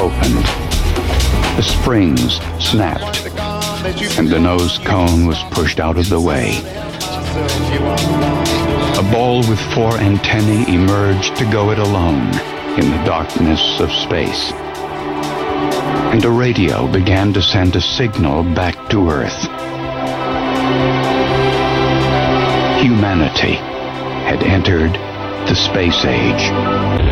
opened. The springs snapped, and the nose cone was pushed out of the way. A ball with 4 antennae emerged to go it alone in the darkness of space. And a radio began to send a signal back to Earth. Humanity had entered the space age.